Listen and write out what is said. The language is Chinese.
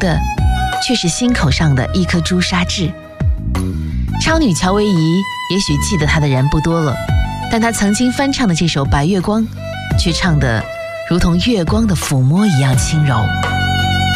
的却是心口上的一颗朱砂痣。超女乔维怡也许记得她的人不多了，但她曾经翻唱的这首《白月光》却唱得如同月光的抚摸一样轻柔。